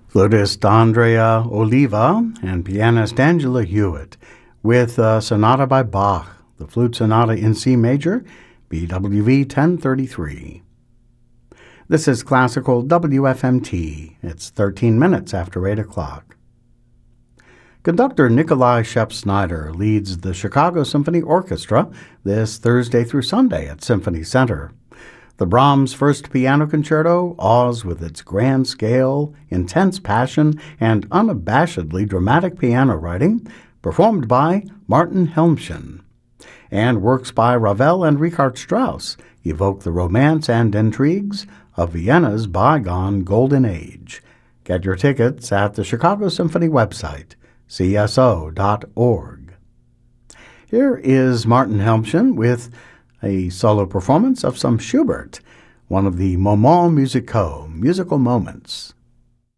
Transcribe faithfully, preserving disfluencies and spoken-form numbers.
Flutist Andrea Oliva and pianist Angela Hewitt with a sonata by Bach, the Flute Sonata in C major, B W V ten thirty-three. This is Classical W F M T. It's thirteen minutes after eight o'clock. Conductor Nikolai Shep-Snyder leads the Chicago Symphony Orchestra this Thursday through Sunday at Symphony Center. The Brahms First Piano Concerto awes with its grand scale, intense passion, and unabashedly dramatic piano writing, performed by Martin Helmchen. And works by Ravel and Richard Strauss evoke the romance and intrigues of Vienna's bygone golden age. Get your tickets at the Chicago Symphony website, c s o dot org. Here is Martin Helmchen with a solo performance of some Schubert, one of the Moments musicaux, musical moments.